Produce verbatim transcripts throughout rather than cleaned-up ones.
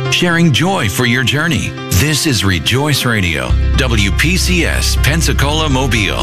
sharing joy for your journey. This is Rejoice Radio, W P C S, Pensacola, Mobile.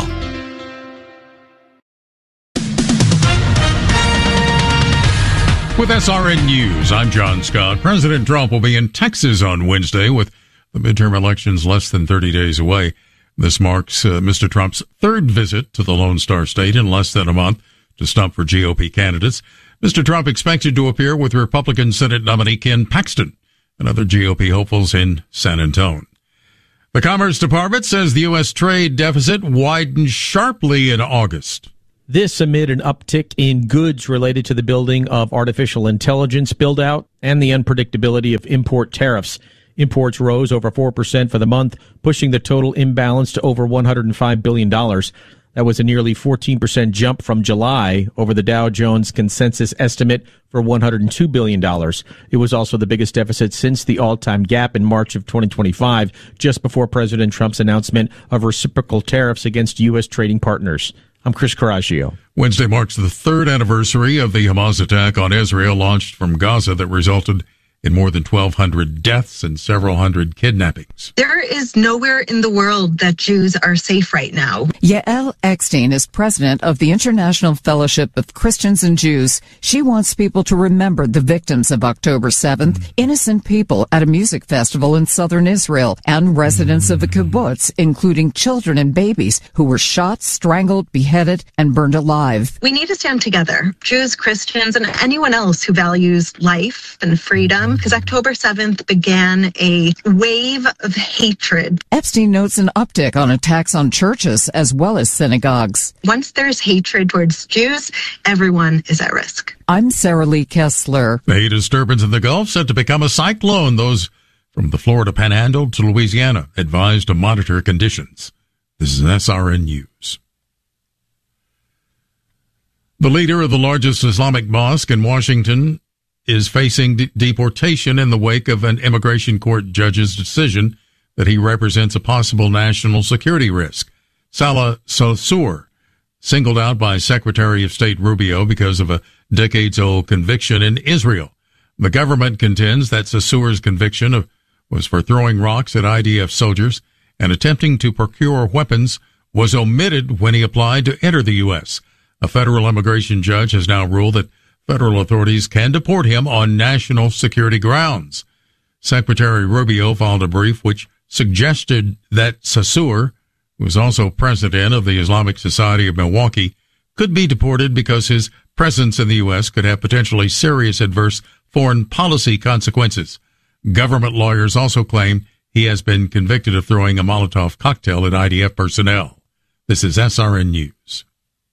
With S R N News, I'm John Scott. President Trump will be in Texas on Wednesday with the midterm elections less than thirty days away. This marks uh, Mister Trump's third visit to the Lone Star State in less than a month to stump for G O P candidates. Mister Trump expected to appear with Republican Senate nominee Ken Paxton and other G O P hopefuls in San Antonio. The Commerce Department says the U S trade deficit widened sharply in August. This amid an uptick in goods related to the building of artificial intelligence build-out and the unpredictability of import tariffs. Imports rose over four percent for the month, pushing the total imbalance to over one hundred five billion dollars. That was a nearly fourteen percent jump from July over the Dow Jones consensus estimate for one hundred two billion dollars. It was also the biggest deficit since the all-time gap in March of twenty twenty-five, just before President Trump's announcement of reciprocal tariffs against U S trading partners. I'm Chris Coraggio. Wednesday marks the third anniversary of the Hamas attack on Israel launched from Gaza that resulted in more than twelve hundred deaths and several hundred kidnappings. There is nowhere in the world that Jews are safe right now. Yael Eckstein is president of the International Fellowship of Christians and Jews. She wants people to remember the victims of October seventh, innocent people at a music festival in southern Israel, and residents of a kibbutz, including children and babies who were shot, strangled, beheaded, and burned alive. We need to stand together, Jews, Christians, and anyone else who values life and freedom, because October seventh began a wave of hatred. Epstein notes an uptick on attacks on churches as well as synagogues. Once there's hatred towards Jews, everyone is at risk. I'm Sarah Lee Kessler. The disturbance in the Gulf set to become a cyclone. Those from the Florida Panhandle to Louisiana advised to monitor conditions. This is S R N News. The leader of the largest Islamic mosque in Washington is facing de- deportation in the wake of an immigration court judge's decision that he represents a possible national security risk. Salah Salsour, singled out by Secretary of State Rubio because of a decades-old conviction in Israel. The government contends that Salsour's conviction of, was for throwing rocks at I D F soldiers and attempting to procure weapons was omitted when he applied to enter the U S. A federal immigration judge has now ruled that federal authorities can deport him on national security grounds. Secretary Rubio filed a brief which suggested that Salsour, who is also president of the Islamic Society of Milwaukee, could be deported because his presence in the U S could have potentially serious adverse foreign policy consequences. Government lawyers also claim he has been convicted of throwing a Molotov cocktail at I D F personnel. This is S R N News.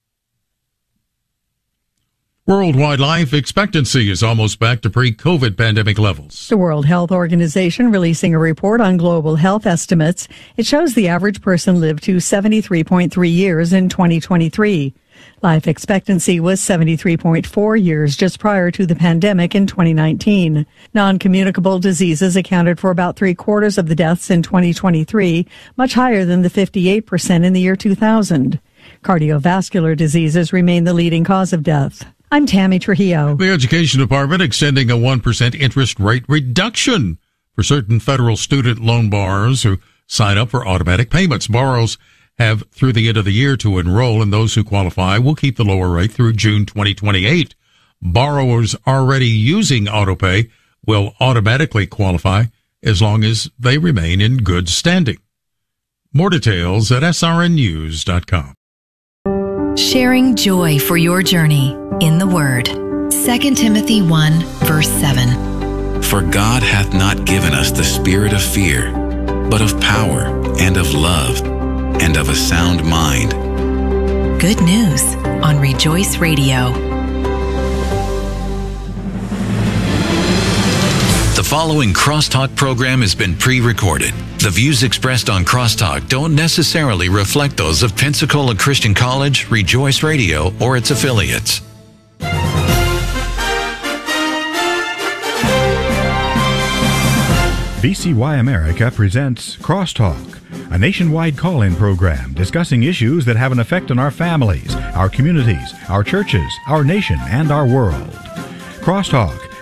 Worldwide life expectancy is almost back to pre-COVID pandemic levels. The World Health Organization releasing a report on global health estimates. It shows the average person lived to seventy-three point three years in twenty twenty-three. Life expectancy was seventy-three point four years just prior to the pandemic in twenty nineteen. Non-communicable diseases accounted for about three quarters of the deaths in twenty twenty-three, much higher than the fifty-eight percent in the year two thousand. Cardiovascular diseases remain the leading cause of death. I'm Tammy Trujillo. The Education Department extending a one percent interest rate reduction for certain federal student loan borrowers who sign up for automatic payments. Borrowers have through the end of the year to enroll, and those who qualify will keep the lower rate through June twenty twenty-eight. Borrowers already using AutoPay will automatically qualify as long as they remain in good standing. More details at S R N news dot com. Sharing joy for your journey in the Word. Second Timothy one, verse seven. For God hath not given us the spirit of fear, but of power and of love and of a sound mind. Good news on Rejoice Radio. The following Crosstalk program has been pre-recorded. The views expressed on Crosstalk don't necessarily reflect those of Pensacola Christian College, Rejoice Radio, or its affiliates. V C Y America presents Crosstalk, a nationwide call-in program discussing issues that have an effect on our families, our communities, our churches, our nation, and our world. Crosstalk,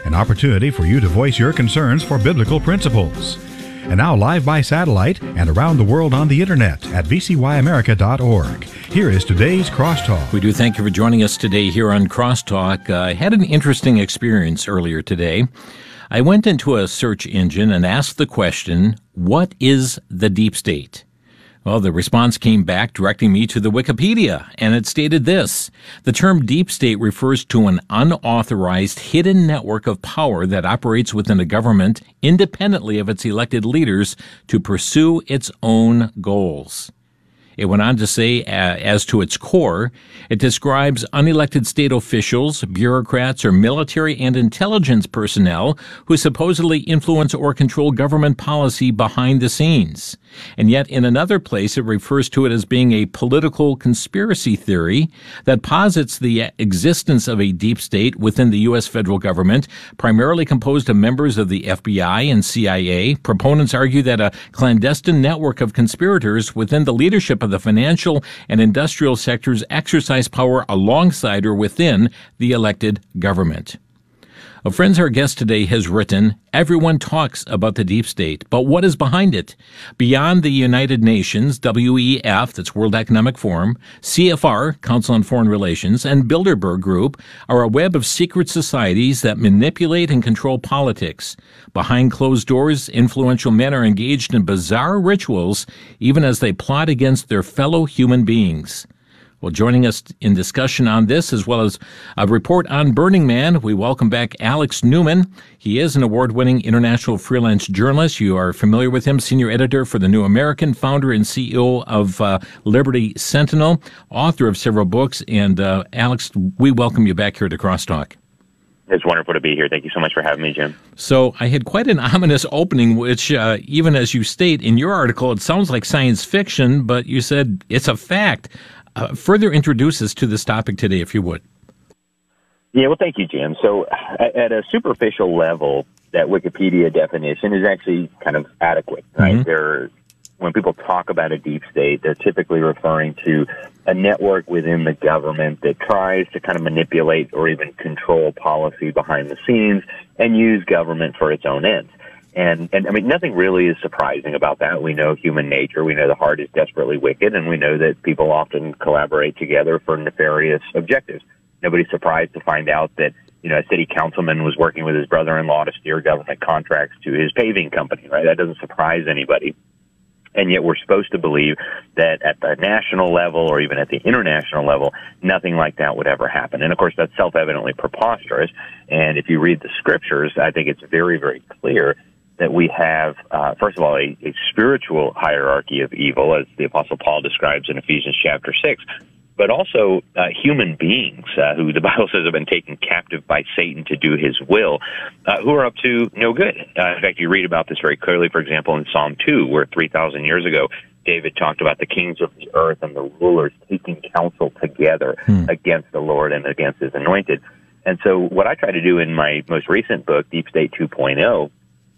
an opportunity for you to voice your concerns for biblical principles. And now live by satellite and around the world on the internet at v c y america dot org. Here is today's Crosstalk. We do thank you for joining us today here on Crosstalk. Uh, I had an interesting experience earlier today. I went into a search engine and asked the question, what is the deep state? Well, the response came back directing me to the Wikipedia, and it stated this: the term deep state refers to an unauthorized hidden network of power that operates within a government independently of its elected leaders to pursue its own goals. It went on to say, uh, as to its core, it describes unelected state officials, bureaucrats, or military and intelligence personnel who supposedly influence or control government policy behind the scenes. And yet, in another place, it refers to it as being a political conspiracy theory that posits the existence of a deep state within the U S federal government, primarily composed of members of the F B I and C I A. Proponents argue that a clandestine network of conspirators within the leadership of the financial and industrial sectors exercise power alongside or within the elected government. Well, friends, our guest today has written, everyone talks about the deep state, but what is behind it? Beyond the United Nations, W E F, that's World Economic Forum, C F R, Council on Foreign Relations, and Bilderberg Group are a web of secret societies that manipulate and control politics. Behind closed doors, influential men are engaged in bizarre rituals, even as they plot against their fellow human beings. Well, joining us in discussion on this, as well as a report on Burning Man, we welcome back Alex Newman. He is an award-winning international freelance journalist. You are familiar with him, senior editor for The New American, founder and C E O of uh, Liberty Sentinel, author of several books. And uh, Alex, we welcome you back here to Crosstalk. It's wonderful to be here. Thank you so much for having me, Jim. So I had quite an ominous opening, which uh, even as you state in your article, it sounds like science fiction, but you said it's a fact. Uh, further introduce us to this topic today, if you would. Yeah, well, thank you, Jim. So at, at a superficial level, that Wikipedia definition is actually kind of adequate, right? Mm-hmm. There, when people talk about a deep state, they're typically referring to a network within the government that tries to kind of manipulate or even control policy behind the scenes and use government for its own ends. And, and I mean, nothing really is surprising about that. We know human nature. We know the heart is desperately wicked, and we know that people often collaborate together for nefarious objectives. Nobody's surprised to find out that, you know, a city councilman was working with his brother-in-law to steer government contracts to his paving company, right? That doesn't surprise anybody. And yet we're supposed to believe that at the national level or even at the international level, nothing like that would ever happen. And, of course, that's self-evidently preposterous. And if you read the scriptures, I think it's very, very clear that we have, uh, first of all, a, a spiritual hierarchy of evil, as the Apostle Paul describes in Ephesians chapter six, but also uh, human beings uh, who the Bible says have been taken captive by Satan to do his will, uh, who are up to no good. Uh, in fact, you read about this very clearly, for example, in Psalm two, where three thousand years ago, David talked about the kings of the earth and the rulers taking counsel together hmm. against the Lord and against his anointed. And so what I try to do in my most recent book, Deep State two point oh,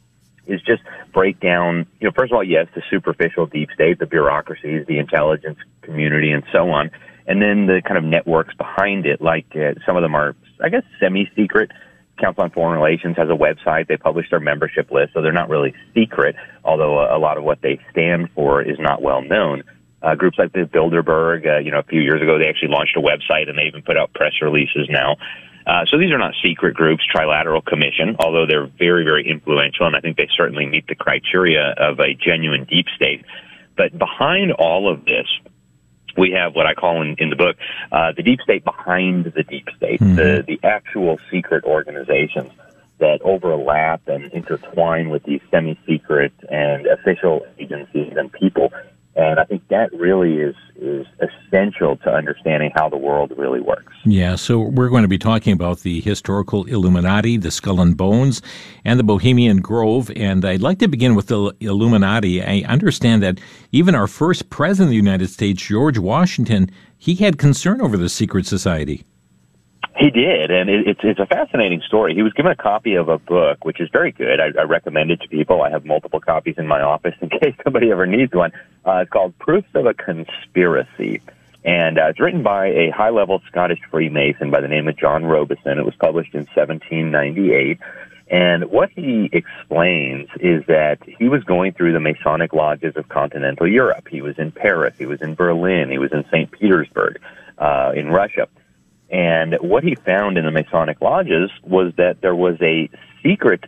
is just break down, you know, first of all, yes, the superficial deep state, the bureaucracies, the intelligence community, and so on, and then the kind of networks behind it, like uh, some of them are, I guess, semi-secret. Council on Foreign Relations has a website. They publish their membership list, so they're not really secret, although a, a lot of what they stand for is not well known. Uh, groups like the Bilderberg, uh, you know, a few years ago, they actually launched a website, and they even put out press releases now. Uh, so these are not secret groups, Trilateral Commission, although they're very, very influential, and I think they certainly meet the criteria of a genuine deep state. But behind all of this, we have what I call in, in the book uh, the deep state behind the deep state, mm-hmm. the, the actual secret organizations that overlap and intertwine with these semi-secret and official agencies and people. And I think that really is, is essential to understanding how the world really works. Yeah, so we're going to be talking about the historical Illuminati, the Skull and Bones, and the Bohemian Grove. And I'd like to begin with the Illuminati. I understand that even our first president of the United States, George Washington, he had concern over the secret society. He did, and it, it's, it's a fascinating story. He was given a copy of a book, which is very good. I, I recommend it to people. I have multiple copies in my office in case somebody ever needs one. Uh, it's called Proofs of a Conspiracy. And uh, it's written by a high-level Scottish Freemason by the name of John Robison. It was published in seventeen ninety-eight. And what he explains is that he was going through the Masonic lodges of continental Europe. He was in Paris, he was in Berlin, he was in Saint Petersburg, uh, in Russia. And what he found in the Masonic lodges was that there was a secret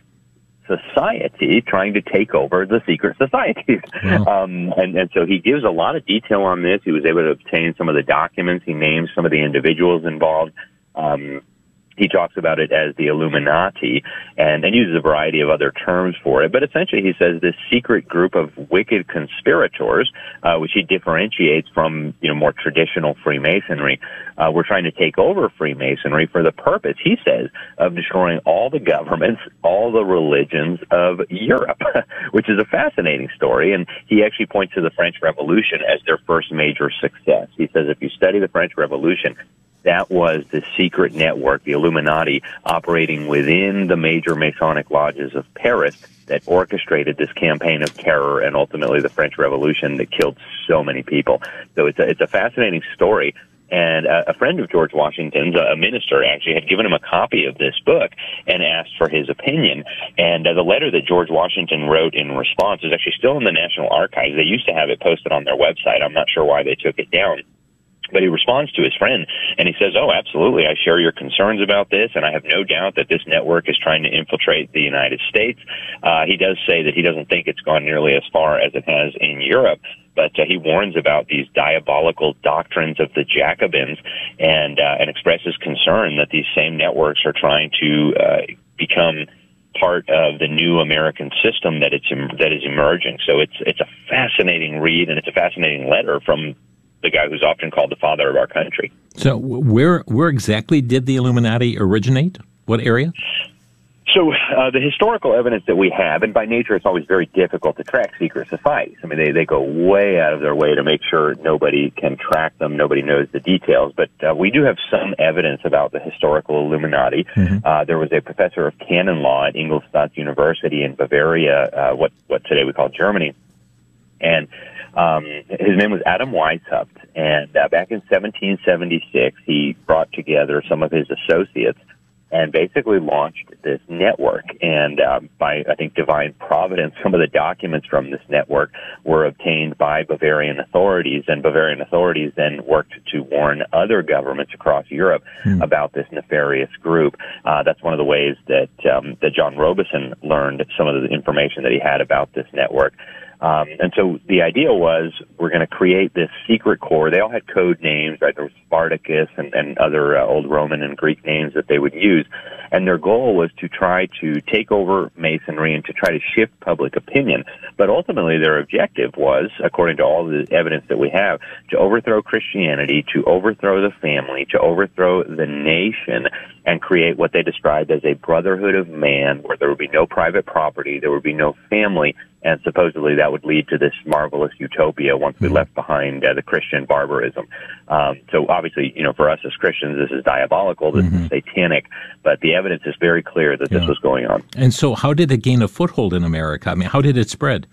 society trying to take over the secret societies. Wow. Um, and, and so he gives a lot of detail on this. He was able to obtain some of the documents. He names some of the individuals involved. Um, He talks about it as the Illuminati and, and uses a variety of other terms for it. But essentially, he says this secret group of wicked conspirators, uh, which he differentiates from, you know, more traditional Freemasonry, uh, were trying to take over Freemasonry for the purpose, he says, of destroying all the governments, all the religions of Europe, which is a fascinating story. And he actually points to the French Revolution as their first major success. He says if you study the French Revolution, that was the secret network, the Illuminati, operating within the major Masonic lodges of Paris that orchestrated this campaign of terror and ultimately the French Revolution that killed so many people. So it's a, it's a fascinating story. And uh, a friend of George Washington's, a minister, actually had given him a copy of this book and asked for his opinion. And uh, the letter that George Washington wrote in response is actually still in the National Archives. They used to have it posted on their website. I'm not sure why they took it down. But he responds to his friend, and he says, oh, absolutely, I share your concerns about this, and I have no doubt that this network is trying to infiltrate the United States. Uh, he does say that he doesn't think it's gone nearly as far as it has in Europe, but uh, he warns about these diabolical doctrines of the Jacobins and, uh, and expresses concern that these same networks are trying to uh, become part of the new American system that it's that is emerging. So it's it's a fascinating read, and it's a fascinating letter from the guy who's often called the father of our country. So where where exactly did the Illuminati originate? What area? So uh, the historical evidence that we have, and by nature it's always very difficult to track secret societies. I mean, they, they go way out of their way to make sure nobody can track them, nobody knows the details. But uh, we do have some evidence about the historical Illuminati. Mm-hmm. Uh, there was a professor of canon law at Ingolstadt University in Bavaria, uh, what, what today we call Germany. And Um, his name was Adam Weishaupt, and uh, back in seventeen seventy-six, he brought together some of his associates and basically launched this network. And uh, by, I think, divine providence, some of the documents from this network were obtained by Bavarian authorities, and Bavarian authorities then worked to warn other governments across Europe hmm. about this nefarious group. Uh, that's one of the ways that, um, that John Robison learned some of the information that he had about this network. Um, and so the idea was we're going to create this secret corps. They all had code names, right? There was Spartacus and, and other uh, old Roman and Greek names that they would use. And their goal was to try to take over Masonry and to try to shift public opinion. But ultimately their objective was, according to all the evidence that we have, to overthrow Christianity, to overthrow the family, to overthrow the nation, and create what they described as a brotherhood of man, where there would be no private property, there would be no family, and supposedly that would lead to this marvelous utopia once we left behind uh, the Christian barbarism. Um, so obviously, you know, for us as Christians, this is diabolical, this mm-hmm. is satanic, but the evidence is very clear that yeah. this was going on. And so how did it gain a foothold in America? I mean, how did it spread?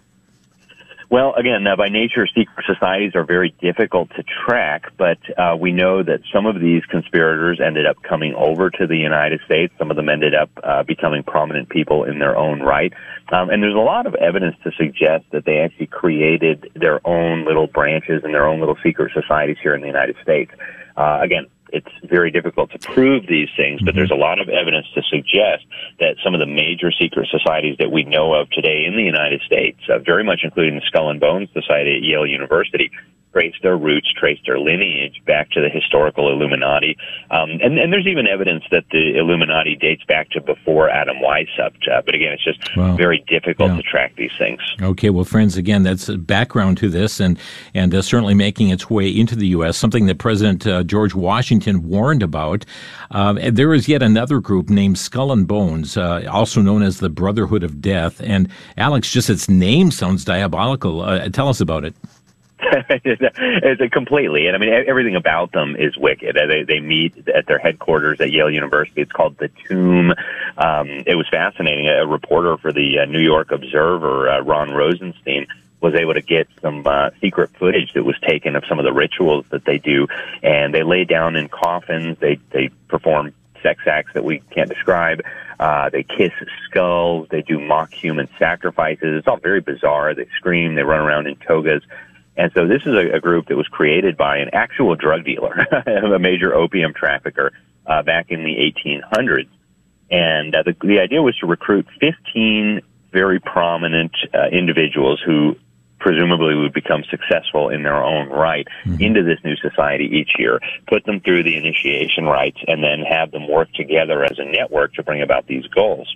Well, again, uh, by nature, secret societies are very difficult to track, but uh, we know that some of these conspirators ended up coming over to the United States. Some of them ended up uh, becoming prominent people in their own right. Um, and there's a lot of evidence to suggest that they actually created their own little branches and their own little secret societies here in the United States. Uh, again, it's very difficult to prove these things, but there's a lot of evidence to suggest that some of the major secret societies that we know of today in the United States, uh, very much including the Skull and Bones Society at Yale University, trace their roots, trace their lineage back to the historical Illuminati. Um, and, and there's even evidence that the Illuminati dates back to before Adam Weishaupt. Uh, but again, it's just wow. very difficult yeah. to track these things. Okay, well, friends, again, that's a background to this, and, and uh, certainly making its way into the U S, something that President uh, George Washington warned about. Um, and there is yet another group named Skull and Bones, uh, also known as the Brotherhood of Death. And Alex, just its name sounds diabolical. Uh, tell us about it. It's a completely, and I mean, everything about them is wicked. They, they meet at their headquarters at Yale University. It's called the Tomb. Um, it was fascinating. A reporter for the uh, New York Observer, uh, Ron Rosenstein, was able to get some uh, secret footage that was taken of some of the rituals that they do, and they lay down in coffins. They they perform sex acts that we can't describe. Uh, they kiss skulls. They do mock human sacrifices. It's all very bizarre. They scream. They run around in togas. And so this is a, a group that was created by an actual drug dealer, a major opium trafficker, uh, back in the eighteen hundreds. And uh, the, the idea was to recruit fifteen very prominent uh, individuals who presumably would become successful in their own right mm-hmm. into this new society each year, put them through the initiation rites, and then have them work together as a network to bring about these goals.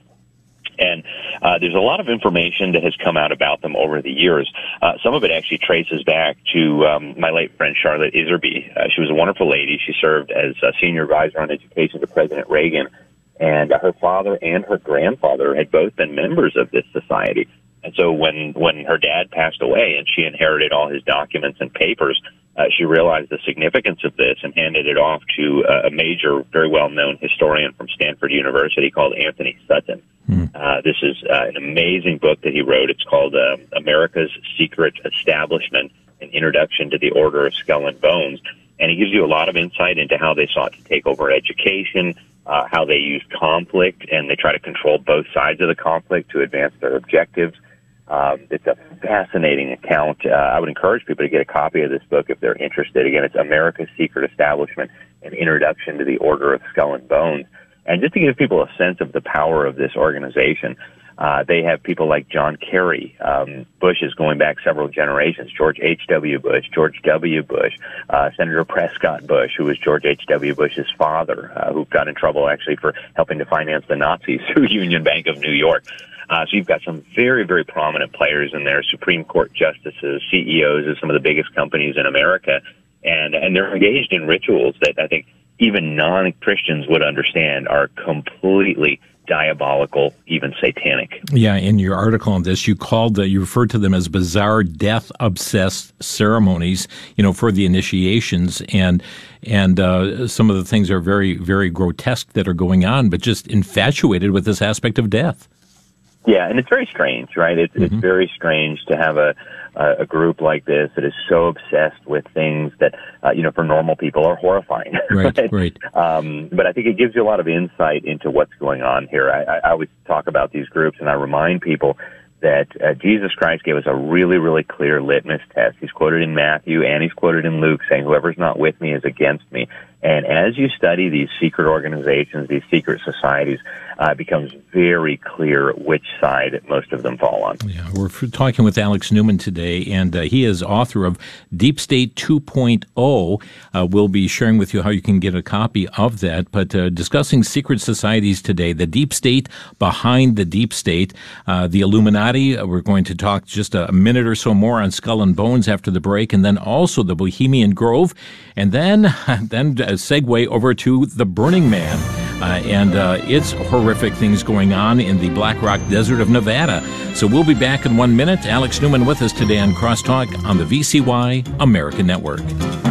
And uh, there's a lot of information that has come out about them over the years. Uh, some of it actually traces back to um, my late friend Charlotte Iserby. Uh, she was a wonderful lady. She served as a senior advisor on education to President Reagan. And uh, her father and her grandfather had both been members of this society. And so when, when her dad passed away and she inherited all his documents and papers, uh, she realized the significance of this and handed it off to uh, a major, very well-known historian from Stanford University called Anthony Sutton. Hmm. Uh, this is uh, an amazing book that he wrote. It's called uh, America's Secret Establishment, an Introduction to the Order of Skull and Bones. And he gives you a lot of insight into how they sought to take over education, uh, how they used conflict, and they try to control both sides of the conflict to advance their objectives. Um, it's a fascinating account. Uh, I would encourage people to get a copy of this book if they're interested. Again, it's America's Secret Establishment, an Introduction to the Order of Skull and Bones. And just to give people a sense of the power of this organization, uh, they have people like John Kerry. Um, Bush is going back several generations. George H W. Bush, George W. Bush, uh, Senator Prescott Bush, who was George H W. Bush's father, uh, who got in trouble actually for helping to finance the Nazis through Union Bank of New York. Uh, so you've got some very, very prominent players in there, Supreme Court justices, C E Os of some of the biggest companies in America, and and they're engaged in rituals that I think even non-Christians would understand are completely diabolical, even satanic. Yeah, in your article on this, you called, uh, you referred to them as bizarre, death-obsessed ceremonies, you know, for the initiations, and and uh, some of the things are very, very grotesque that are going on, but just infatuated with this aspect of death. Yeah, and it's very strange, right? It's, mm-hmm. it's very strange to have a, a group like this that is so obsessed with things that, uh, you know, for normal people are horrifying. Right, right. right. Um, but I think it gives you a lot of insight into what's going on here. I, I always talk about these groups, and I remind people that uh, Jesus Christ gave us a really, really clear litmus test. He's quoted in Matthew and he's quoted in Luke saying, whoever's not with me is against me. And as you study these secret organizations, these secret societies, uh, it becomes very clear which side most of them fall on. Yeah, we're talking with Alex Newman today, and uh, he is author of Deep State two point oh. Uh, we'll be sharing with you how you can get a copy of that, but uh, discussing secret societies today, the deep state behind the deep state, uh, the Illuminati. Uh, we're going to talk just a minute or so more on Skull and Bones after the break, and then also the Bohemian Grove, and then, then a segue over to the Burning Man. Uh, and uh, it's horrific things going on in the Black Rock Desert of Nevada. So we'll be back in one minute. Alex Newman with us today on Crosstalk on the V C Y American Network.